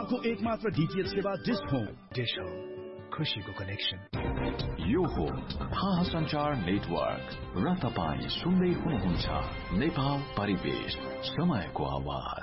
नेपालको एकमात्र डीटीएच सेवा डिश होम। डिश होम, खुशीको कनेक्सन। यो हो थाहा सञ्चार नेटवर्क र तपाईं सुन्दै हुनुहुन्छ नेपाल परिवेश, समयको आवाज।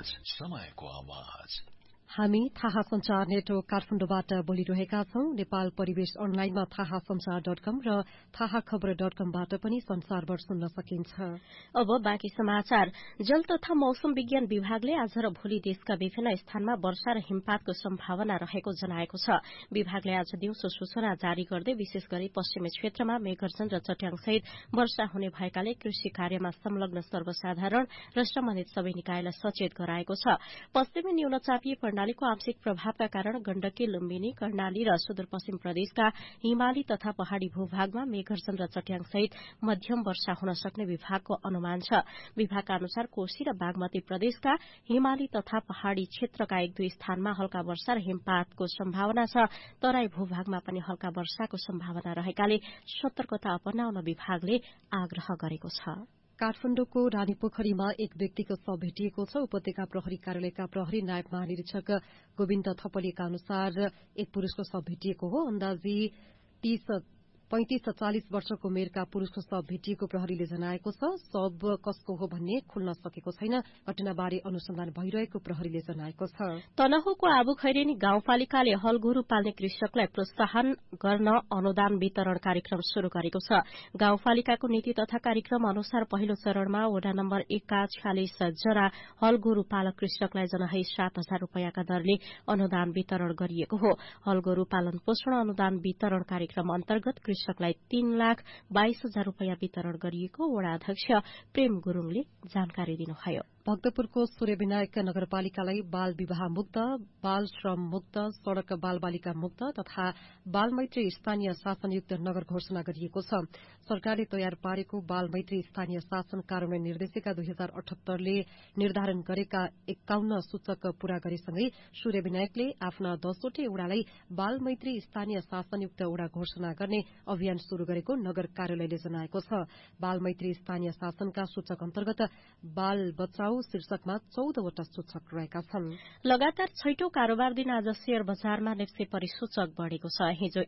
हामी थाहा संचार नेटवर्क काठमाडौँबाट बोलिरहेका छौं। नेपाल परिवेश अनलाइनमा थाहा संचार.com र थाहा खबर.com-बाट पनि संसारभर सुन्न सकिन्छ। अब बाँकी समाचार। जल तथा मौसम विज्ञान विभागले आज र भोलि देशका विभिन्न स्थानमा वर्षा र हिमपातको सम्भावना रहेको जनाएको छ। विभागले आज दिउँसो सूचना जारी गर्दै विशेष गरी पश्चिमी क्षेत्रमा मेघगर्जन र चट्याङसहित वर्षा हुने भएकाले कृषि कार्यमा संलग्न सर्वसाधारण र सम्बन्धित सबै निकायलाई सचेत गराएको छ। पश्चिमी न्यूनचापीय प्रणालीको आंशिक प्रभावका कारण गण्डकी, लुम्बिनी, कर्णाली र सुदूरपश्चिम प्रदेशका हिमाली तथा पहाड़ी भूभागमा मेघगर्जन र चट्याङसहित मध्यम वर्षा हुन सक्ने विभागको अनुमान छ। विभागका अनुसार कोशी र बागमती प्रदेशका हिमाली तथा पहाड़ी क्षेत्रका एक दुई स्थानमा हल्का वर्षा र हिमपातको सम्भावना छ। तराई भूभागमा पनि हल्का वर्षाको सम्भावना रहेकाले सतर्कता अपनाउन विभागले आग्रह गरेको छ। काठमाडौँको रानीपोखरीमा एक व्यक्तिको शव भेटिएको छ। उपत्यका प्रहरी कार्यालयका प्रहरी नायब महानिरीक्षक गोविन्द थपलियाका अनुसार एक पुरूषको शव भेटिएको हो। अन्दाजी 35-40 वर्षको उमेरका पुरूषको शव भेटिएको प्रहरीले जनाएको छ। शव कसको हो भन्ने खुल्न सकेको छैन। घटनाबारे अनुसन्धान भइरहेको प्रहरीले जनाएको छ। तनहुँको आबुखैरेनी गाउँपालिकाले हलगोरु पाल्ने कृषकलाई प्रोत्साहन गर्न अनुदान वितरण कार्यक्रम शुरू गरेको छ। गाउँपालिकाको नीति तथा कार्यक्रम अनुसार पहिलो चरणमा वडा नम्बर 1 का 46 जना हलगोरु पालक कृषकलाई जनहै 7,000 रूपियाँका दरले अनुदान वितरण गरिएको हो। हलगोरु पालन पोषण अनुदान वितरण कार्यक्रम अन्तर्गत कृषकलाई 3,22,000 रूपियाँ वितरण गरिएको वडा अध्यक्ष प्रेम गुरूङले जानकारी दिनुभयो। भक्तपुरको सूर्यविनायक नगरपालिकालाई बाल विवाह मुक्त, बाल श्रम मुक्त, सड़क बाल बालिका मुक्त तथा बाल मैत्री स्थानीय शासनयुक्त नगर घोषणा गरिएको छ। सरकारले तयार पारेको बाल मैत्री स्थानीय शासन कार्यान्वयन निर्देशिका 2078 ले निर्धारण गरेका 51 सूचक पूरा गरेसँगै सूर्यविनायकले आफ्ना 10 वटै वडालाई बाल मैत्री स्थानीय शासनयुक्त वडा घोषणा गर्ने अभियान शुरू गरेको नगर कार्यालयले जनाएको छ। बाल मैत्री स्थानीय शासनका सूचक अन्तर्गत बाल बचाउ शीर्षकमा 14 वटा सूचक रहेका छन्। लगातार 6औं कारोबार दिन आज शेयर बजारमा नेप्से परिसूचक बढ़ेको छ। हिजो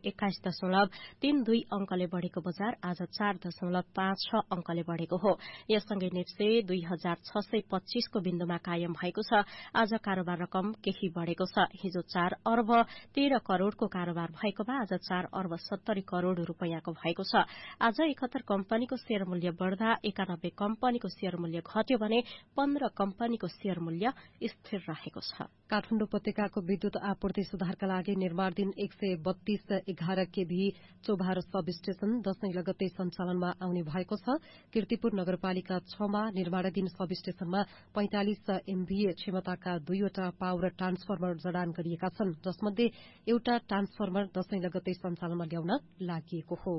21.32 अंकले बढ़ेको बजार आज 4.56 अंकले बढ़ेको हो। यससँगै नेप्से 2625 को बिन्दुमा कायम भएको छ। आज कारोबार रकम केही बढ़ेको छ। हिजो 4 अर्ब 13 करोड़को कारोबार भएकोमा आज 4 अर्ब 70 करोड़ रूपियाँको भएको छ। आज 71 कम्पनीको शेयर मूल्य बढ़दा 91 कम्पनीको शेयर मूल्य घट्यो भने 15 कम्पनीको शेयर मूल्य स्थिर रहेको छ। काठमाडौँ उपत्यकाको विद्युत आपूर्ति सुधारका लागि निर्माणाधीन 132-11 केभी चोभार सब स्टेशन दशैं लगत्तै सञ्चालनमा आउने भएको छ। कीर्तिपुर नगरपालिका 6 मा निर्माणाधीन सब स्टेशनमा 45 MVA क्षमताका 2 वटा पावर ट्रान्सफर्मर जडान गरिएका छन्, जसमध्ये एउटा ट्रान्सफर्मर दशैं लगत्तै सञ्चालनमा ल्याउन लागि हो।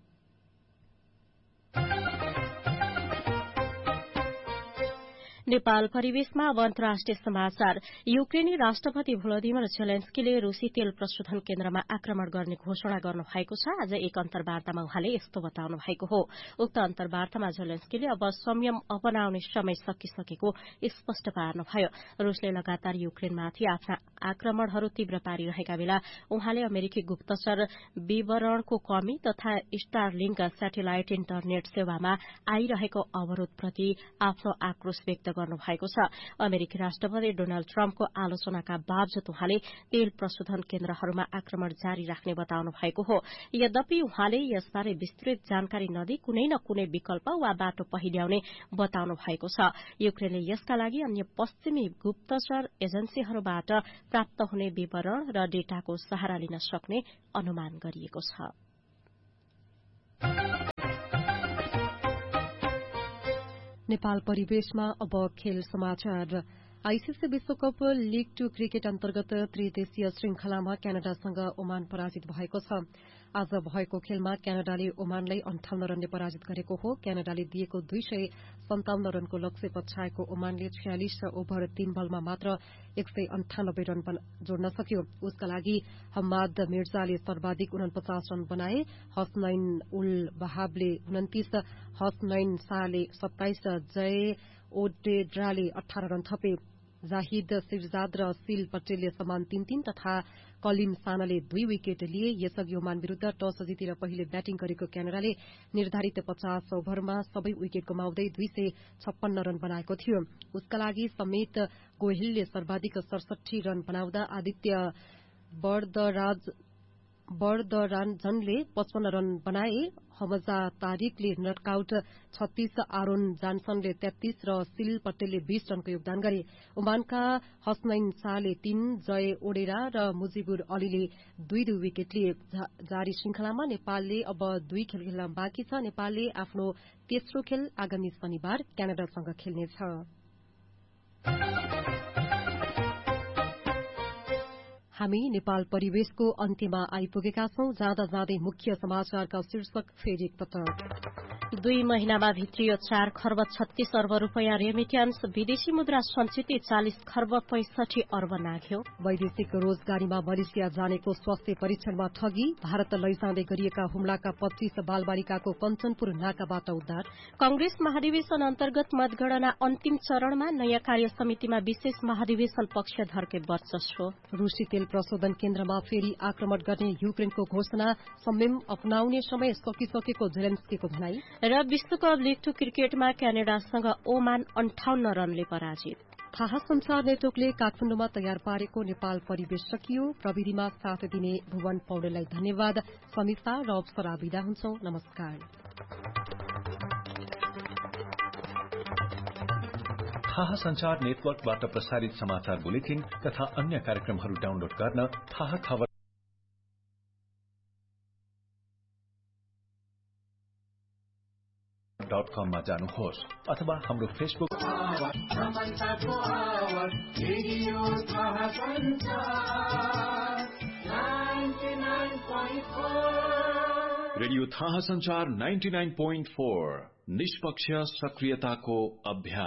नेपाल परिवेशमा अब अन्तर्राष्ट्रिय समाचार। युक्रेनी राष्ट्रपति भ्लोदिमिर जेलेन्स्कीले रूसी तेल प्रशोधन केन्द्रमा आक्रमण गर्ने घोषणा गर्नु भएको छ। आज एक अन्तर्वार्तामा उहाँले यस्तो बताउनु भएको हो। उक्त अन्तर्वार्तामा जेलेन्स्कीले अब संयम अपनाउने समय सकिसकेको स्पष्ट पार्नुभयो। रूसले लगातार युक्रेनमाथि आफ्ना आक्रमणहरू तीव्र पारिरहेका बेला उहाँले अमेरिकी गुप्तचर विवरणको कमी तथा स्टारलिंक स्याटेलाइट इन्टरनेट सेवामा आइरहेको अवरोधप्रति आफ्नो आक्रोश व्यक्त गर्नुभएको छ। अमेरिकी राष्ट्रपति डोनाल्ड ट्रम्पको आलोचनाका बावजुद उहाँले तेल प्रशोधन केन्द्रहरूमा आक्रमण जारी राख्ने बताउनु भएको हो। यद्यपि उहाँले यसबारे विस्तृत जानकारी नदिई कुनै न कुनै विकल्प वा बाटो पहिल्याउने बताउनु भएको छ। युक्रेनले यसका लागि अन्य पश्चिमी गुप्तचर एजेन्सीहरूबाट प्राप्त हुने विवरण र डेटाको सहारा लिन सक्ने अनुमान गरिएको छ। नेपाल परिवेशमा अब खेल समाचार। आईसीसी विश्वकप लीग 2 क्रिकेट अन्तर्गत त्रिदेशीय श्रृंखलामा क्यानाडासँग ओमान पराजित भएको छ। आज भएको खेलमा क्यानाडाले ओमानलाई 58 रनले पराजित गरेको हो। क्यानाडाले दिएको 257 रनको लक्ष्य पछ्याएको ओमानले 46 ओभर 3 बलमा मात्र 198 रन जोड्न सक्यो। उसका लागि हम्माद मिर्जाले सर्वाधिक 49 रन बनाए। हसनैन उल वहाबले 29, हसनैन शाहले 27, जय ओडेड्राले 18 रन थपे। जाहिद सिरजाद र सिल पटेलले समान 3-3 तथा कलिम सानाले 2 विकेट लिए। यसअघि ओमान विरूद्ध टस जितेर पहिले ब्याटिङ गरेको क्यानाडाले निर्धारित 50 ओभरमा सबै विकेट गुमाउँदै 256 रन बनाएको थियो। उसका लागि समेत गोहिलले सर्वाधिक 67 रन बनाउँदा आदित्य बर्दराजनले 55 रन बनाए। हमजा तारिकले नटआउट 36, आरोन जानसनले 33 र सिल पटेलले 20 रनको योगदान गरे। ओमानका हसनैन शाहले 3, जय ओडेरा र मुजिबुर अलीले 2-2 विकेट लिए। जारी श्रृंखलामा नेपालले अब 2 खेल खेल्न बाँकी छ। नेपालले आफ्नो तेस्रो खेल आगामी शनिबार क्यानाडासँग खेल्नेछ। हामी नेपाल परिवेशको अन्त्यमा आइपुगेका छौं। जाँदा जाँदै मुख्य समाचारका शीर्षक फेरि एकपटक। 2 महिनामा भित्रियो 4 खर्ब 36 अर्ब रूपियाँ रेमिट्यान्स। विदेशी मुद्रा सञ्चित 40 खर्ब 65 अर्ब नाघ्यो। वैदेशिक रोजगारीमा मलेसिया जानेको स्वास्थ्य परीक्षणमा ठगी। भारत लैजाँदै गरिएका हुम्लाका 25 बालबालिकाको कञ्चनपुर नाकाबाट उद्धार। कंग्रेस महाधिवेशन अन्तर्गत मतगणना अन्तिम चरणमा। नयाँ कार्य समितिमा विशेष महाधिवेशन पक्षधरकै वर्चस्व। रूसी तेल प्रशोधन केन्द्रमा फेरि आक्रमण गर्ने युक्रेनको घोषणा। संयम अपनाउने समय सकिसकेको जेलेन्स्कीको भनाई। र विश्वकप लीग 2 क्रिकेटमा क्यानाडासँग ओमान 58 रनले पराजित। थाहा संचार नेटवर्कले काठमाडौँमा तयार पारेको नेपाल परिवेश सकियो। प्रविधिमा साथ दिने भुवन पौडेललाई धन्यवाद। समीक्षा र अप्सरा बिदा हुन्छौं। नमस्कार। थाहा संचार नेटवर्कबाट प्रसारित समाचार बुलेटिन तथा अन्य कार्यक्रमहरू डाउनलोड गर्न थाहा खबर .com मा जानुहोस् अथवा हाम्रो फेसबुक रेडियो थाहा संचार 99.4 निष्पक्ष सक्रियताको अभ्यास।